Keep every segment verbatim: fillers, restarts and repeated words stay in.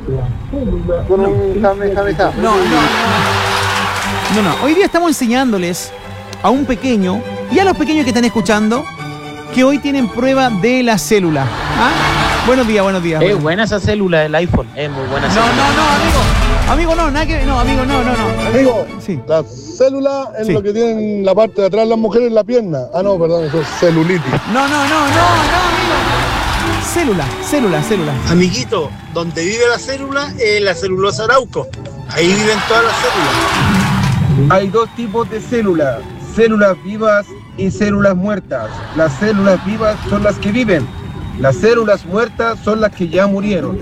Con un Kamehameha. No, no, no. No, no. Hoy día estamos enseñándoles a un pequeño y a los pequeños que están escuchando que hoy tienen prueba de la célula. ¿Ah? Buenos días, buenos días. Es buenos. buena esa célula del iPhone, es muy buena No, célula. no, no, amigo. Amigo, no, nada que no, amigo, no, no, no. Amigo, Sí. la célula es Sí. lo que tienen la parte de atrás las mujeres en la pierna. Ah, no, perdón, eso es celulitis. No, no, no, no, no, amigo. Célula, célula, célula. Amiguito, donde vive la célula es la celulosa Arauco. Ahí viven todas las células. Hay dos tipos de células, células vivas y células muertas. Las células vivas son las que viven, las células muertas son las que ya murieron.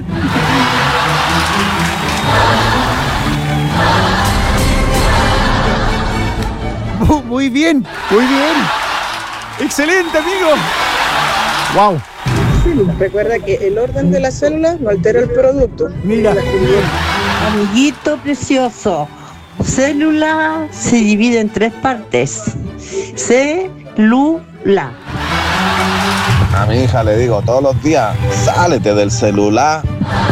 Muy bien, muy bien. Excelente, amigo. Wow. Recuerda que el orden de las células no altera el producto. Mira. Amiguito precioso, célula se divide en tres partes. Célula. A mi hija le digo todos los días, sálete del celular.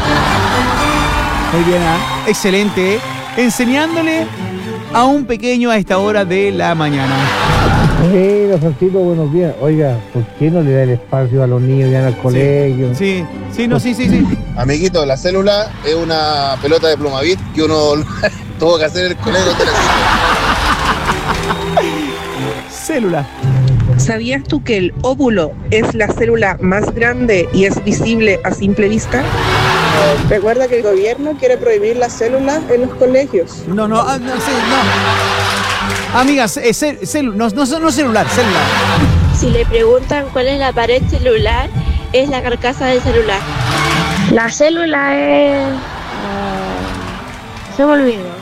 Muy bien, ¿eh? Excelente. Enseñándole a un pequeño a esta hora de la mañana. Sí, los Santitos, buenos días. Oiga, ¿por qué no le da el espacio a los niños ya en el colegio? Sí, sí, no, sí, sí, sí. Amiguito, la célula es una pelota de plumavit que uno tuvo que hacer en el colegio. Célula. ¿Sabías tú que el óvulo es la célula más grande y es visible a simple vista? Recuerda que el gobierno quiere prohibir las células en los colegios. No, no, ah, no, sí, no. Amigas, eh, cel, celu, no, no, no celular, celular. Si le preguntan cuál es la pared celular, es la carcasa del celular. La célula es... Uh, se me olvidó.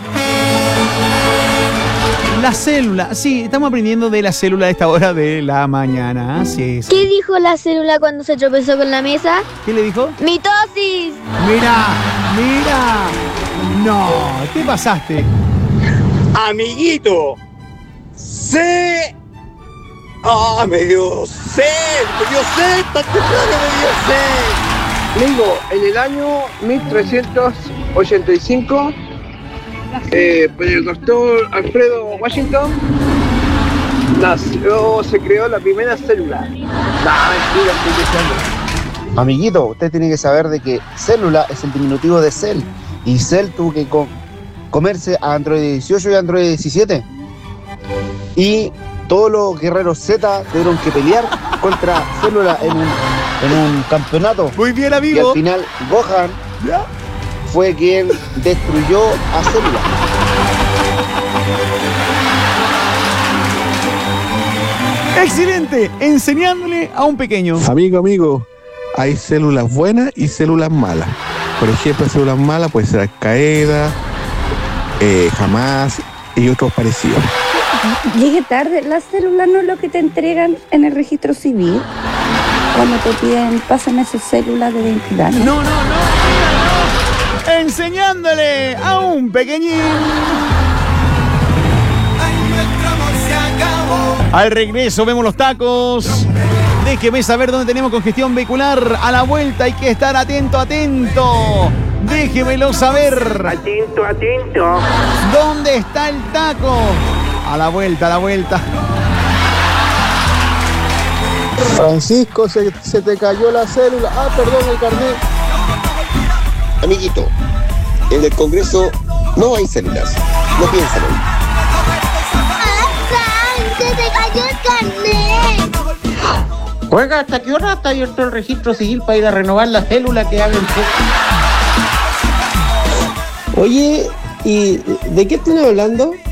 La célula, sí, estamos aprendiendo de la célula a esta hora de la mañana. Sí, sí. ¿Qué dijo la célula cuando se tropezó con la mesa? ¿Qué le dijo? ¡Mitosis! Mira, mira. No, ¿qué pasaste? Amiguito, sé. Ah, me dio sed, me dio sed, tan temprano me dio sed. Amigo, en el año mil trescientos ochenta y cinco, eh, por el doctor Alfredo Washington, nació, se creó la primera célula. No, mentira, estoy diciendo. Amiguito, usted tiene que saber de que célula es el diminutivo de Cell, y Cell tuvo que co- comerse a Android dieciocho y Android diecisiete. Y todos los guerreros Z tuvieron que pelear contra Célula en un, en un campeonato. Muy bien, Y amigo. al final Gohan ¿Ya? fue quien destruyó a Célula. Excelente, enseñándole a un pequeño. Amigo, amigo, hay células buenas y células malas. Por ejemplo, células malas puede ser Al-Qaeda, eh, Hamas y otros parecidos. Llegué tarde, la célula no es lo que te entregan en el registro civil cuando te piden, pásame su célula de identidad. No, no, no, mira, no. Enseñándole a un pequeñín. Al regreso vemos los tacos. Déjeme saber dónde tenemos congestión vehicular. A la vuelta hay que estar atento, atento. Déjemelo saber. Atento, atento. ¿Dónde está el taco? A la vuelta, a la vuelta. Francisco, se, se te cayó la célula. Ah, perdón, el carnet. Amiguito, en el Congreso no hay células. No piensan hoy. ¡Se te cayó el carnet! Oiga, ¿hasta qué hora está abierto el registro civil para ir a renovar la célula que hagan? Oye, ¿y de qué están hablando?